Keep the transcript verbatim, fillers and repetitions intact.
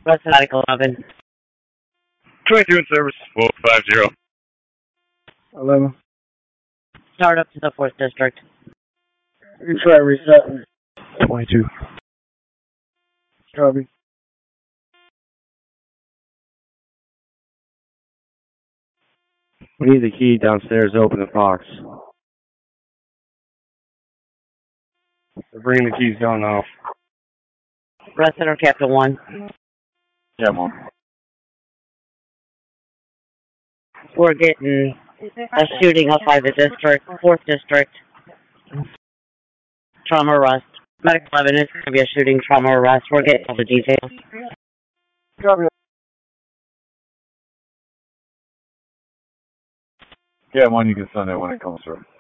West Medical eleven. twenty-two in service, four five zero. eleven. Start up to the fourth district. You try resetting. twenty-two. Copy. We need the key downstairs to open the box. They're bringing the keys down now. Red Center Captain one. Yeah, Mom. We're getting a shooting up by the district, fourth district. Trauma arrest. Medical eleven is going to be a shooting trauma arrest. We're getting all the details. Copy. Yeah, one, you can send it when it comes through.